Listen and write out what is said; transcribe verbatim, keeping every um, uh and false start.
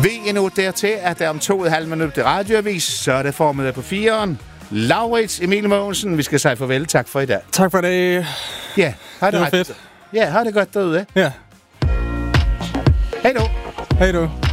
Ved I nu dertil, at der om to og et halvt minut til radioavis, så er det formet på fireren. Laurits, Emil Mogensen, vi skal sige farvel. Tak for i dag. Tak for det. Ja, har det, det var ret. fedt. Ja, har det godt derude. Ja. Hej du. Hej du.